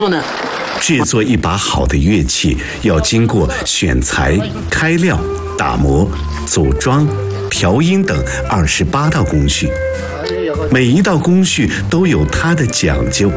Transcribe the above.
呢？ 制作一把好的乐器，要经过选材、开料、打磨、组装、调音等28道工序，每一道工序都有它的讲究。